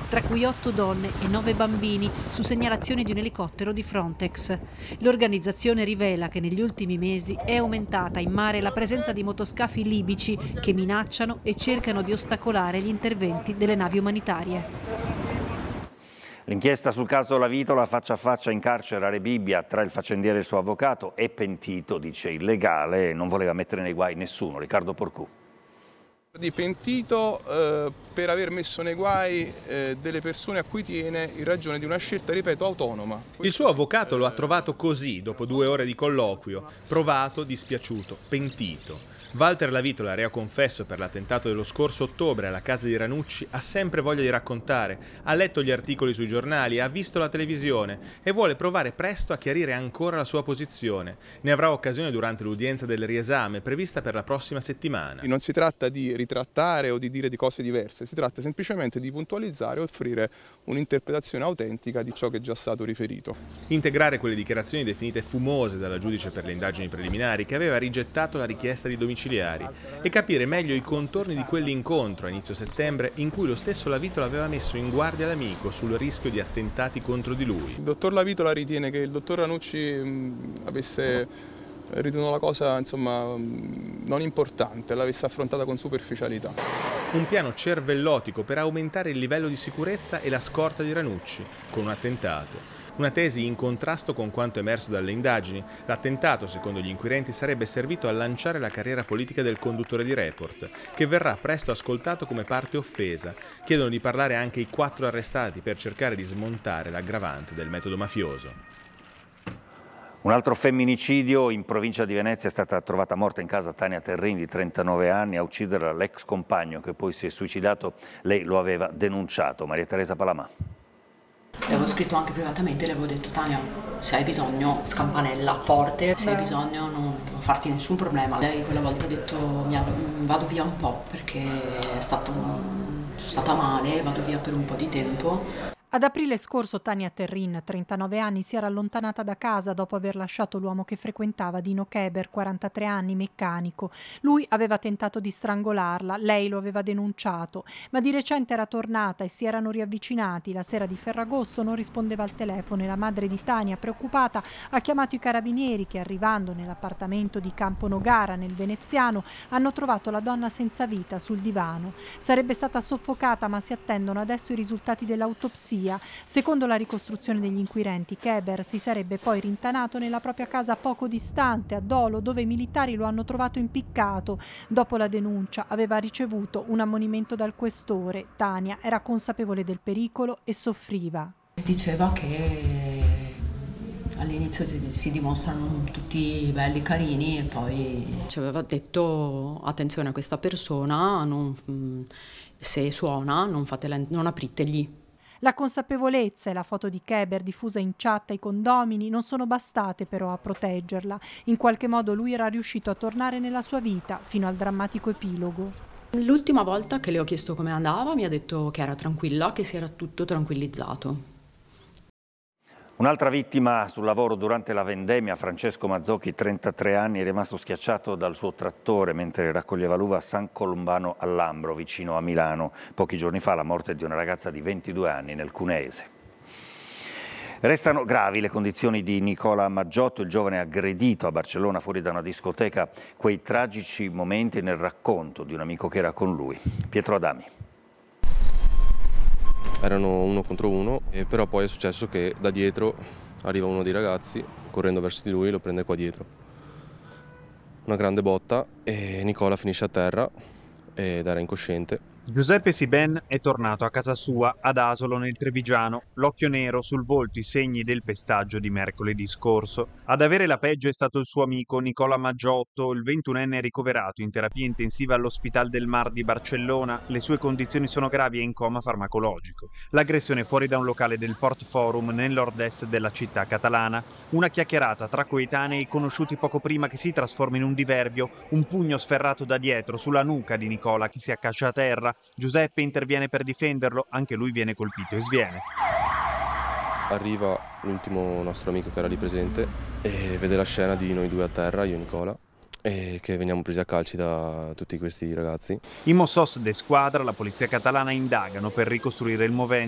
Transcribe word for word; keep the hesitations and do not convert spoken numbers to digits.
tra cui otto donne e nove bambini, su segnalazione di un elicottero di Frontex. L'organizzazione rivela che negli ultimi mesi è aumentata in mare la presenza di motoscafi libici che minacciano e cercano di ostacolare gli interventi delle navi umanitarie. L'inchiesta sul caso Lavitola, faccia a faccia in carcere a Rebibbia tra il faccendiere e il suo avvocato, è pentito, dice il legale, non voleva mettere nei guai nessuno. Riccardo Porcù. Di pentito eh, per aver messo nei guai eh, delle persone a cui tiene in ragione di una scelta, ripeto, autonoma. Il suo avvocato lo ha trovato così, dopo due ore di colloquio, provato, dispiaciuto, pentito. Walter Lavitola, reo confesso per l'attentato dello scorso ottobre alla casa di Ranucci, ha sempre voglia di raccontare, ha letto gli articoli sui giornali, ha visto la televisione e vuole provare presto a chiarire ancora la sua posizione. Ne avrà occasione durante l'udienza del riesame prevista per la prossima settimana. Non si tratta di ritrattare o di dire di cose diverse, si tratta semplicemente di puntualizzare e offrire un'interpretazione autentica di ciò che è già stato riferito. Integrare quelle dichiarazioni definite fumose dalla giudice per le indagini preliminari, che aveva rigettato la richiesta di domiciliari, e capire meglio i contorni di quell'incontro a inizio settembre in cui lo stesso Lavitola aveva messo in guardia l'amico sul rischio di attentati contro di lui. Il dottor Lavitola ritiene che il dottor Ranucci mh, avesse ritenuto la cosa insomma mh, non importante, l'avesse affrontata con superficialità. Un piano cervellotico per aumentare il livello di sicurezza e la scorta di Ranucci con un attentato. Una tesi in contrasto con quanto emerso dalle indagini. L'attentato, secondo gli inquirenti, sarebbe servito a lanciare la carriera politica del conduttore di Report, che verrà presto ascoltato come parte offesa. Chiedono di parlare anche i quattro arrestati per cercare di smontare l'aggravante del metodo mafioso. Un altro femminicidio in provincia di Venezia. È stata trovata morta in casa Tania Terrin, di trentanove anni, a ucciderla l'ex compagno che poi si è suicidato. Lei lo aveva denunciato. Maria Teresa Palamà. Le avevo scritto anche privatamente, le avevo detto: Tania, se hai bisogno scampanella forte, se hai bisogno non, non farti nessun problema. Lei quella volta ha detto: mi vado via un po' perché è stato, sono stata male, vado via per un po' di tempo. Ad aprile scorso Tania Terrin, trentanove anni, si era allontanata da casa dopo aver lasciato l'uomo che frequentava, Dino Keber, quarantatré anni, meccanico. Lui aveva tentato di strangolarla, lei lo aveva denunciato, ma di recente era tornata e si erano riavvicinati. La sera di Ferragosto non rispondeva al telefono e la madre di Tania, preoccupata, ha chiamato i carabinieri che, arrivando nell'appartamento di Campo Nogara, nel Veneziano, hanno trovato la donna senza vita sul divano. Sarebbe stata soffocata, ma si attendono adesso i risultati dell'autopsia. Secondo la ricostruzione degli inquirenti, Keber si sarebbe poi rintanato nella propria casa poco distante, a Dolo, dove i militari lo hanno trovato impiccato. Dopo la denuncia aveva ricevuto un ammonimento dal questore. Tania era consapevole del pericolo e soffriva. Diceva che all'inizio si dimostrano tutti belli, carini, e poi ci aveva detto: attenzione a questa persona, non, se suona non, fatela, non apritegli. La consapevolezza e la foto di Keber diffusa in chat ai condomini non sono bastate però a proteggerla. In qualche modo lui era riuscito a tornare nella sua vita fino al drammatico epilogo. L'ultima volta che le ho chiesto come andava mi ha detto che era tranquilla, che si era tutto tranquillizzato. Un'altra vittima sul lavoro durante la vendemmia, Francesco Mazzocchi, trentatré anni, è rimasto schiacciato dal suo trattore mentre raccoglieva l'uva a San Colombano al Lambro, vicino a Milano. Pochi giorni fa la morte di una ragazza di ventidue anni nel Cuneese. Restano gravi le condizioni di Nicola Maggiotto, il giovane aggredito a Barcellona fuori da una discoteca. Quei tragici momenti nel racconto di un amico che era con lui. Pietro Adami. Erano uno contro uno, e però poi è successo che da dietro arriva uno dei ragazzi, correndo verso di lui, e lo prende qua dietro. Una grande botta e Nicola finisce a terra ed era incosciente. Giuseppe Siben è tornato a casa sua ad Asolo nel Trevigiano, l'occhio nero sul volto, i segni del pestaggio di mercoledì scorso. Ad avere la peggio è stato il suo amico Nicola Maggiotto, il ventunenne ricoverato in terapia intensiva all'Hospital del Mar di Barcellona. Le sue condizioni sono gravi e in coma farmacologico. L'aggressione fuori da un locale del Port Forum nel nord-est della città catalana. Una chiacchierata tra coetanei conosciuti poco prima che si trasforma in un diverbio, un pugno sferrato da dietro sulla nuca di Nicola che si accascia a terra. Giuseppe interviene per difenderlo, anche lui viene colpito e sviene. Arriva l'ultimo nostro amico che era lì presente e vede la scena di noi due a terra, io e Nicola, e che veniamo presi a calci da tutti questi ragazzi. I Mossos de Squadra, la polizia catalana, indagano per ricostruire il movente.